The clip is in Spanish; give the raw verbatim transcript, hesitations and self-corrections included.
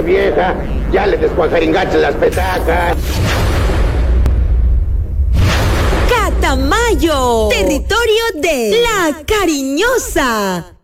vieja, ya le descuajaringaste las petacas. Catamayo, territorio de La Cariñosa.